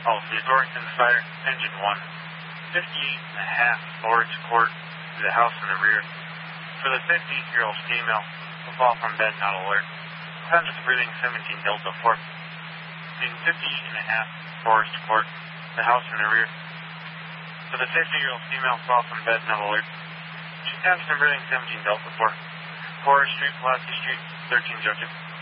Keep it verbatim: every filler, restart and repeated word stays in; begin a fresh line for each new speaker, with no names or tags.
Policy Dorrington Fire, Engine one. fifty-eight and a half Lord's Court to the house in the rear. For the fifty-year-old female, a fall from bed, not alert. Times of breathing seventeen Delta four. Being fifty-eight and a half Forest Court, the house in the rear. For the fifty-year-old female, fall from bed, not alert. She times of breathing seventeen Delta four. Forest Street, Pulaski Street, thirteen Judges.